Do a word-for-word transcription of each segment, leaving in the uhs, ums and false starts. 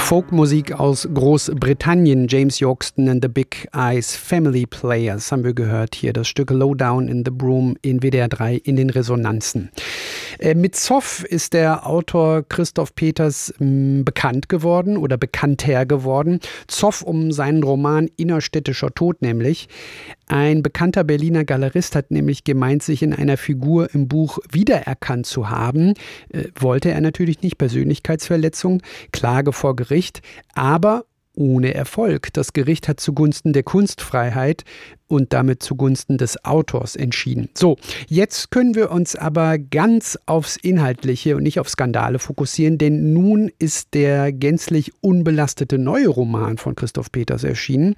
Folkmusik aus Großbritannien, James Yorkston and the Big Eyes Family Players haben wir gehört hier, das Stück Lowdown in the Broom in W D R drei in den Resonanzen. Äh, mit Zoff ist der Autor Christoph Peters mh, bekannt geworden oder bekannter geworden. Zoff um seinen Roman Innerstädtischer Tod nämlich. Ein bekannter Berliner Galerist hat nämlich gemeint, sich in einer Figur im Buch wiedererkannt zu haben. Äh, wollte er natürlich nicht, Persönlichkeitsverletzung, Klage vor Gericht, aber ohne Erfolg. Das Gericht hat zugunsten der Kunstfreiheit und damit zugunsten des Autors entschieden. So, jetzt können wir uns aber ganz aufs Inhaltliche und nicht auf Skandale fokussieren, denn nun ist der gänzlich unbelastete neue Roman von Christoph Peters erschienen.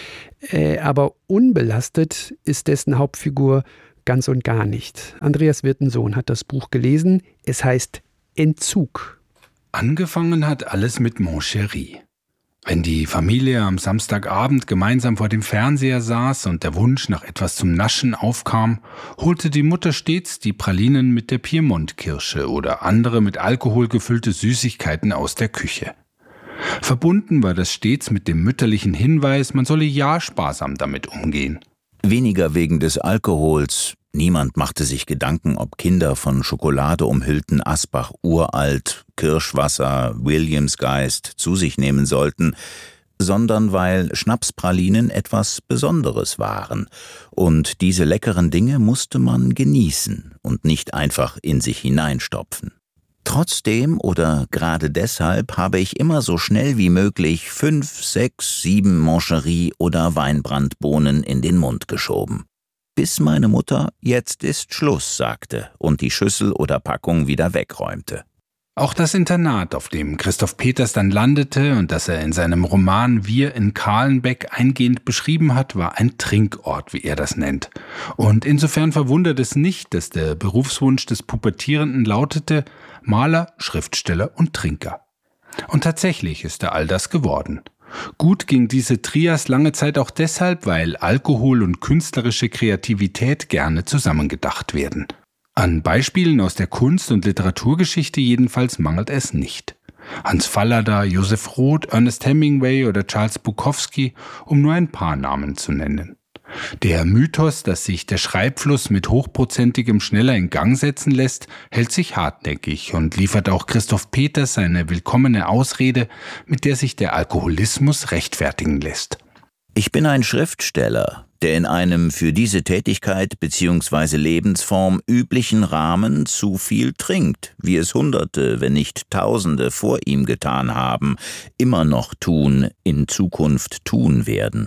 Äh, aber unbelastet ist dessen Hauptfigur ganz und gar nicht. Andreas Wirtensohn hat das Buch gelesen. Es heißt Entzug. Angefangen hat alles mit Mon Chéri. Wenn die Familie am Samstagabend gemeinsam vor dem Fernseher saß und der Wunsch nach etwas zum Naschen aufkam, holte die Mutter stets die Pralinen mit der Piemont-Kirsche oder andere mit Alkohol gefüllte Süßigkeiten aus der Küche. Verbunden war das stets mit dem mütterlichen Hinweis, man solle ja sparsam damit umgehen. Weniger wegen des Alkohols. Niemand machte sich Gedanken, ob Kinder von Schokolade umhüllten Asbach Uralt, Kirschwasser, Williamsgeist zu sich nehmen sollten, sondern weil Schnapspralinen etwas Besonderes waren. Und diese leckeren Dinge musste man genießen und nicht einfach in sich hineinstopfen. Trotzdem oder gerade deshalb habe ich immer so schnell wie möglich fünf, sechs, sieben Mon Chéri oder Weinbrandbohnen in den Mund geschoben. Bis meine Mutter »Jetzt ist Schluss« sagte und die Schüssel oder Packung wieder wegräumte. Auch das Internat, auf dem Christoph Peters dann landete und das er in seinem Roman Wir in Kahlenbeck eingehend beschrieben hat, war ein Trinkort, wie er das nennt. Und insofern verwundert es nicht, dass der Berufswunsch des Pubertierenden lautete Maler, Schriftsteller und Trinker. Und tatsächlich ist er all das geworden. Gut ging diese Trias lange Zeit auch deshalb, weil Alkohol und künstlerische Kreativität gerne zusammengedacht werden. An Beispielen aus der Kunst- und Literaturgeschichte jedenfalls mangelt es nicht. Hans Fallada, Joseph Roth, Ernest Hemingway oder Charles Bukowski, um nur ein paar Namen zu nennen. Der Mythos, dass sich der Schreibfluss mit hochprozentigem schneller in Gang setzen lässt, hält sich hartnäckig und liefert auch Christoph Peters seine willkommene Ausrede, mit der sich der Alkoholismus rechtfertigen lässt. Ich bin ein Schriftsteller, der in einem für diese Tätigkeit bzw. Lebensform üblichen Rahmen zu viel trinkt, wie es Hunderte, wenn nicht Tausende vor ihm getan haben, immer noch tun, in Zukunft tun werden.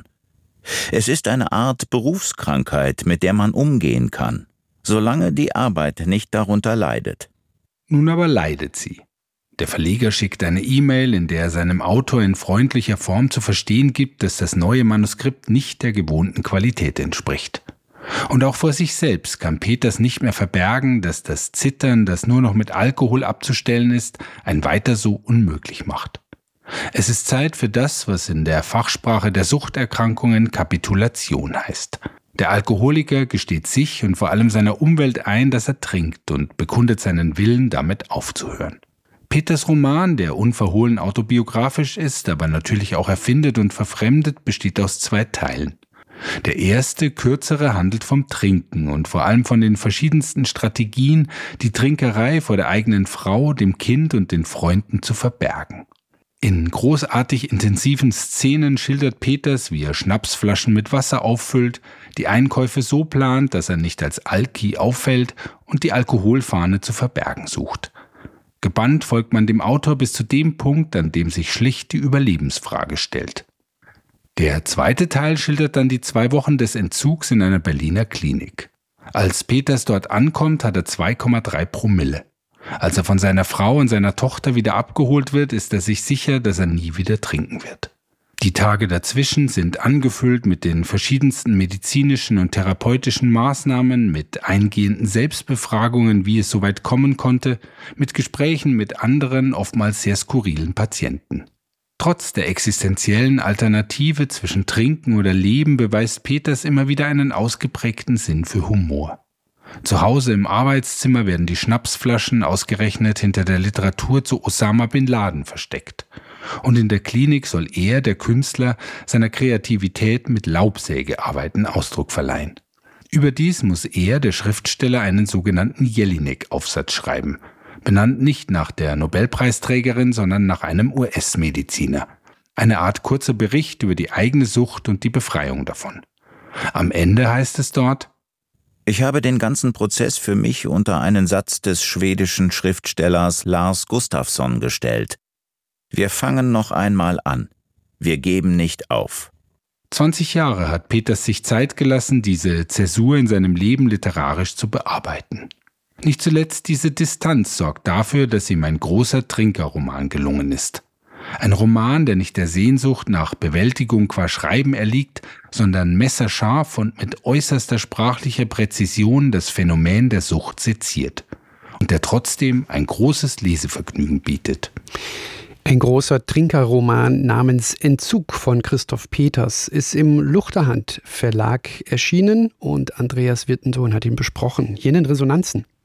Es ist eine Art Berufskrankheit, mit der man umgehen kann, solange die Arbeit nicht darunter leidet. Nun aber leidet sie. Der Verleger schickt eine E-Mail, in der er seinem Autor in freundlicher Form zu verstehen gibt, dass das neue Manuskript nicht der gewohnten Qualität entspricht. Und auch vor sich selbst kann Peters nicht mehr verbergen, dass das Zittern, das nur noch mit Alkohol abzustellen ist, ein Weiter so unmöglich macht. Es ist Zeit für das, was in der Fachsprache der Suchterkrankungen Kapitulation heißt. Der Alkoholiker gesteht sich und vor allem seiner Umwelt ein, dass er trinkt und bekundet seinen Willen, damit aufzuhören. Peters Roman, der unverhohlen autobiografisch ist, aber natürlich auch erfindet und verfremdet, besteht aus zwei Teilen. Der erste, kürzere, handelt vom Trinken und vor allem von den verschiedensten Strategien, die Trinkerei vor der eigenen Frau, dem Kind und den Freunden zu verbergen. In großartig intensiven Szenen schildert Peters, wie er Schnapsflaschen mit Wasser auffüllt, die Einkäufe so plant, dass er nicht als Alki auffällt und die Alkoholfahne zu verbergen sucht. Gebannt folgt man dem Autor bis zu dem Punkt, an dem sich schlicht die Überlebensfrage stellt. Der zweite Teil schildert dann die zwei Wochen des Entzugs in einer Berliner Klinik. Als Peters dort ankommt, hat er zwei Komma drei Promille. Als er von seiner Frau und seiner Tochter wieder abgeholt wird, ist er sich sicher, dass er nie wieder trinken wird. Die Tage dazwischen sind angefüllt mit den verschiedensten medizinischen und therapeutischen Maßnahmen, mit eingehenden Selbstbefragungen, wie es soweit kommen konnte, mit Gesprächen mit anderen, oftmals sehr skurrilen Patienten. Trotz der existenziellen Alternative zwischen Trinken oder Leben beweist Peters immer wieder einen ausgeprägten Sinn für Humor. Zu Hause im Arbeitszimmer werden die Schnapsflaschen ausgerechnet hinter der Literatur zu Osama bin Laden versteckt. Und in der Klinik soll er, der Künstler, seiner Kreativität mit Laubsägearbeiten Ausdruck verleihen. Überdies muss er, der Schriftsteller, einen sogenannten Jelinek-Aufsatz schreiben. Benannt nicht nach der Nobelpreisträgerin, sondern nach einem U S-Mediziner. Eine Art kurzer Bericht über die eigene Sucht und die Befreiung davon. Am Ende heißt es dort: Ich habe den ganzen Prozess für mich unter einen Satz des schwedischen Schriftstellers Lars Gustafsson gestellt. Wir fangen noch einmal an. Wir geben nicht auf. zwanzig Jahre hat Peters sich Zeit gelassen, diese Zäsur in seinem Leben literarisch zu bearbeiten. Nicht zuletzt diese Distanz sorgt dafür, dass ihm ein großer Trinkerroman gelungen ist. Ein Roman, der nicht der Sehnsucht nach Bewältigung qua Schreiben erliegt, sondern messerscharf und mit äußerster sprachlicher Präzision das Phänomen der Sucht seziert. Und der trotzdem ein großes Lesevergnügen bietet. Ein großer Trinkerroman namens Entzug von Christoph Peters ist im Luchterhand Verlag erschienen und Andreas Wirtensohn hat ihn besprochen. Hier in den Resonanzen.